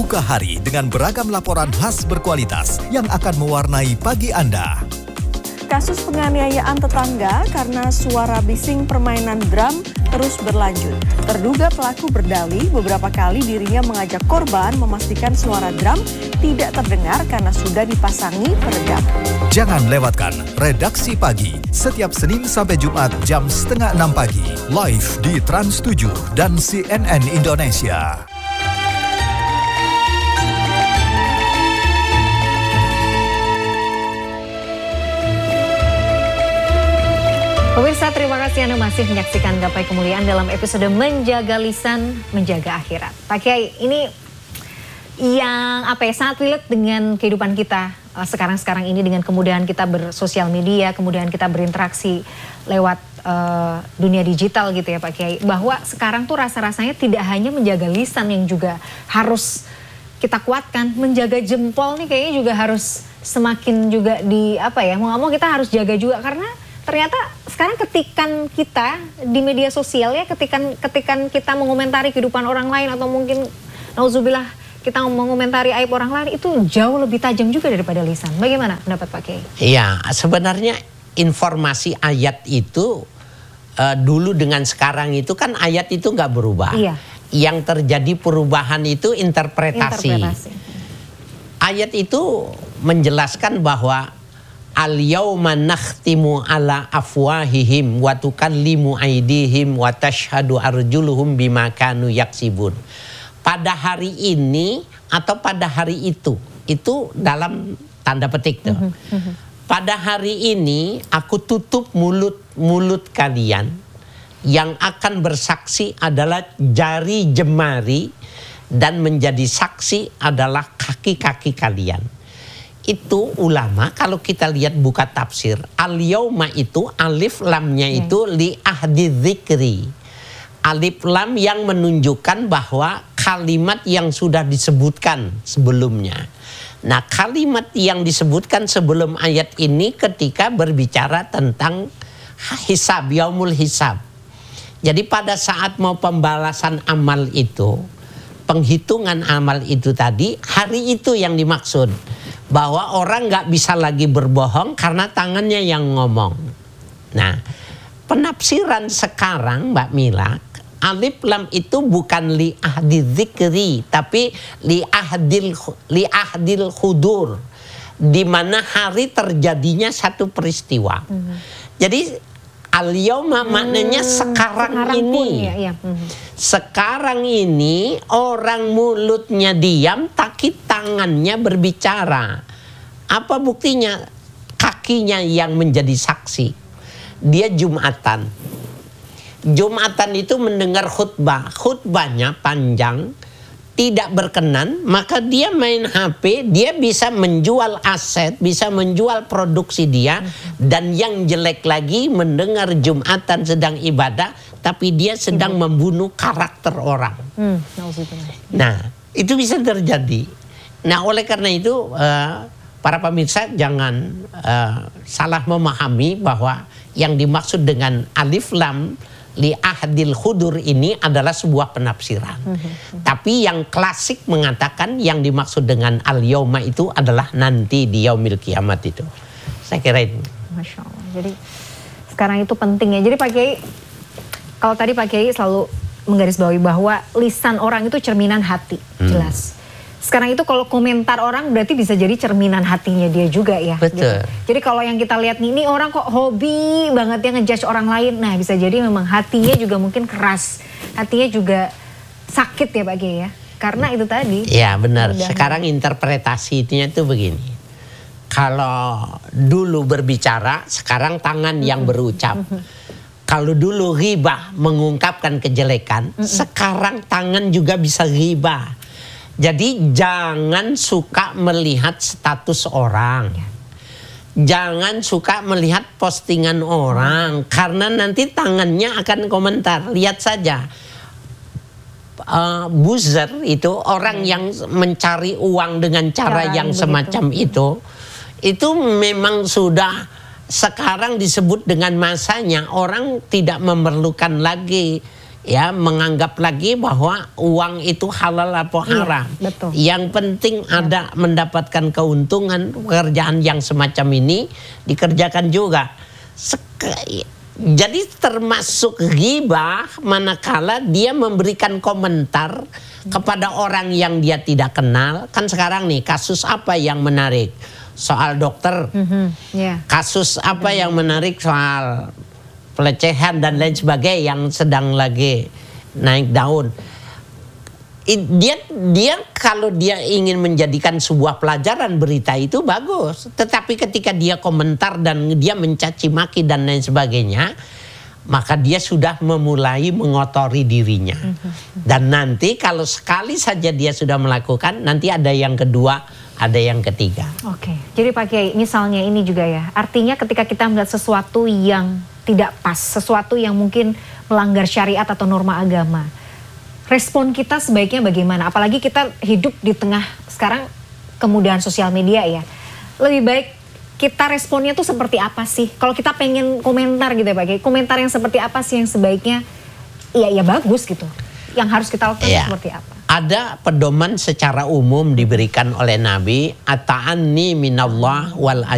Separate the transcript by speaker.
Speaker 1: Buka hari dengan beragam laporan khas berkualitas yang akan mewarnai pagi Anda.
Speaker 2: Kasus penganiayaan tetangga karena suara bising permainan drum terus berlanjut. Terduga pelaku berdalih beberapa kali dirinya mengajak korban memastikan suara drum tidak terdengar karena sudah dipasangi peredam.
Speaker 1: Jangan lewatkan Redaksi Pagi setiap Senin sampai Jumat jam 5:30 pagi live di Trans 7 dan CNN Indonesia.
Speaker 3: Pemirsa, terima kasih Anda masih menyaksikan Gapai Kemuliaan dalam episode Menjaga Lisan, Menjaga Akhirat. Pak Kiai, ini yang sangat relate dengan kehidupan kita sekarang ini, dengan kemudahan kita bersosial media, kemudahan kita berinteraksi lewat dunia digital gitu ya Pak Kiai. Bahwa sekarang tuh rasa-rasanya tidak hanya menjaga lisan yang juga harus kita kuatkan, menjaga jempol nih kayaknya juga harus semakin juga mau nggak mau kita harus jaga juga, karena ternyata sekarang ketikan kita di media sosial ya, ketikan kita mengomentari kehidupan orang lain atau mungkin nauzubillah kita mengomentari aib orang lain itu jauh lebih tajam juga daripada lisan. Bagaimana pendapat Pak Kiai?
Speaker 4: Iya, sebenarnya informasi ayat itu dulu dengan sekarang itu kan ayat itu nggak berubah.
Speaker 3: Iya.
Speaker 4: Yang terjadi perubahan itu interpretasi. Ayat itu menjelaskan bahwa al-yawma nakhtimu ala afwahihim wa tukallimu aydihim wa tashhadu arjuluhum bima kanu yaksibun. Pada hari ini atau pada hari itu dalam tanda petik tuh. Pada hari ini aku tutup mulut kalian, yang akan bersaksi adalah jari jemari dan menjadi saksi adalah kaki-kaki kalian. Itu ulama kalau kita lihat buka tafsir, al-yauma itu alif lamnya itu li ahdi dzikri. Alif lam yang menunjukkan bahwa kalimat yang sudah disebutkan sebelumnya. Nah, kalimat yang disebutkan sebelum ayat ini ketika berbicara tentang hisab, yaumul hisab. Jadi pada saat mau pembalasan amal itu, penghitungan amal itu tadi, hari itu yang dimaksud. Bahwa orang nggak bisa lagi berbohong karena tangannya yang ngomong. Nah, penafsiran sekarang Mbak Mila, alif lam itu bukan li ahdi dzikri, tapi li ahdil hudur, di mana hari terjadinya satu peristiwa. Jadi al-yauma maknanya sekarang ini. Sekarang ini orang mulutnya diam tapi tangannya berbicara. Apa buktinya? Kakinya yang menjadi saksi. Dia Jumatan. Jumatan itu mendengar khutbah. Khutbahnya panjang, tidak berkenan, maka dia main HP, dia bisa menjual aset, bisa menjual produksi dia, dan yang jelek lagi mendengar Jumatan sedang ibadah, tapi dia sedang membunuh karakter orang. Nah, itu bisa terjadi. Nah, oleh karena itu para pemirsa jangan salah memahami bahwa yang dimaksud dengan alif lam li ahdil khudur ini adalah sebuah penafsiran. Tapi yang klasik mengatakan yang dimaksud dengan al-yauma itu adalah nanti di yaumil kiamat itu. Saya kira itu.
Speaker 3: Masya Allah. Jadi sekarang itu penting ya. Jadi Pak Kiai, kalau tadi Pak Kiai selalu menggarisbawahi bahwa lisan orang itu cerminan hati, jelas. Sekarang itu kalau komentar orang berarti bisa jadi cerminan hatinya dia juga ya.
Speaker 4: Betul.
Speaker 3: Gitu. Jadi kalau yang kita lihat nih, ini orang kok hobi banget ya ngejudge orang lain. Nah, bisa jadi memang hatinya juga mungkin keras. Hatinya juga sakit ya Pak Kiai ya. Karena itu tadi.
Speaker 4: Ya benar. Sekarang interpretasinya itu begini. Kalau dulu berbicara, sekarang tangan yang berucap. Kalau dulu ghibah mengungkapkan kejelekan, sekarang tangan juga bisa ghibah. Jadi jangan suka melihat status orang. Jangan suka melihat postingan orang. Karena nanti tangannya akan komentar. Lihat saja. Buzzer itu orang yang mencari uang dengan cara yang semacam itu. Itu memang sudah sekarang disebut dengan masanya. Orang tidak memerlukan lagi ya menganggap lagi bahwa uang itu halal atau haram.
Speaker 3: Betul.
Speaker 4: Yang penting ada mendapatkan keuntungan, pekerjaan yang semacam ini dikerjakan juga. Jadi termasuk ghibah manakala dia memberikan komentar kepada orang yang dia tidak kenal. Kan sekarang nih kasus apa yang menarik? Soal dokter. Kasus apa yang menarik soal pelecehan dan lain sebagainya yang sedang lagi naik daun. Dia kalau dia ingin menjadikan sebuah pelajaran berita itu bagus, tetapi ketika dia komentar dan dia mencaci maki dan lain sebagainya, maka dia sudah memulai mengotori dirinya. Dan nanti kalau sekali saja dia sudah melakukan, nanti ada yang kedua, ada yang ketiga.
Speaker 3: Oke, jadi Pak Kiai, misalnya ini juga ya, artinya ketika kita melihat sesuatu yang tidak pas, sesuatu yang mungkin melanggar syariat atau norma agama, respon kita sebaiknya bagaimana? Apalagi kita hidup di tengah sekarang kemudahan sosial media ya. Lebih baik kita responnya tuh seperti apa sih? Kalau kita pengen komentar gitu ya Pak Kiai, komentar yang seperti apa sih yang sebaiknya ya bagus gitu. Yang harus kita lakukan seperti apa?
Speaker 4: Ada pedoman secara umum diberikan oleh Nabi, ata'anni minallah wal